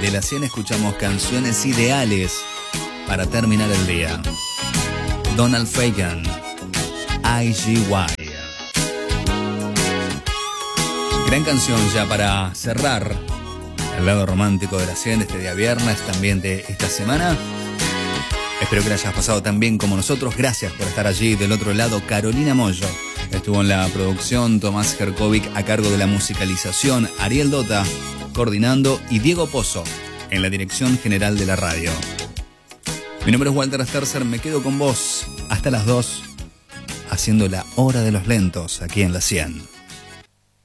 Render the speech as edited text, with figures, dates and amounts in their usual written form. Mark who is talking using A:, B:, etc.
A: de la 100 escuchamos canciones ideales para terminar el día. Donald Fagen, IGY. Gran canción ya para cerrar el lado romántico de la 100 de este día viernes, también de esta semana. Espero que la hayas pasado tan bien como nosotros. Gracias por estar allí del otro lado. Carolina Mollo estuvo en la producción, Tomás Jerkovic a cargo de la musicalización, Ariel Dota coordinando y Diego Pozo en la dirección general de la radio. Mi nombre es Walter Sterzer, me quedo con vos hasta las 2 haciendo la hora de los lentos aquí en la 100.